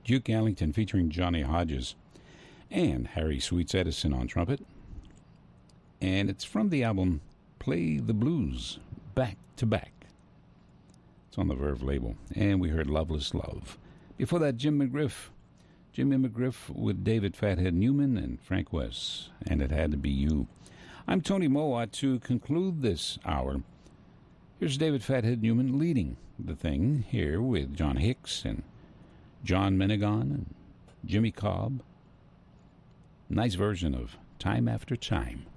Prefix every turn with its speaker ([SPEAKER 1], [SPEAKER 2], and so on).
[SPEAKER 1] Duke Ellington featuring Johnny Hodges and Harry Sweets Edison on trumpet. And it's from the album Play the Blues, Back to Back. It's on the Verve label. And we heard Loveless Love. Before that, Jimmy McGriff with David Fathead Newman and Frank West, and It Had to Be You. I'm Tony Mowat. To conclude this hour, here's David Fathead Newman leading the thing here with John Hicks and John Menegon and Jimmy Cobb. Nice version of Time After Time.